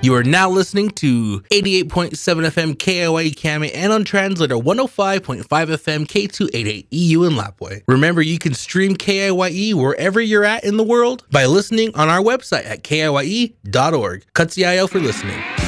You are now listening to 88.7 FM KIYE Kame and on translator 105.5 FM K288 EU in Lapwai. Remember, you can stream KIYE wherever you're at in the world by listening on our website at KIYE.org. Katsiayo for listening.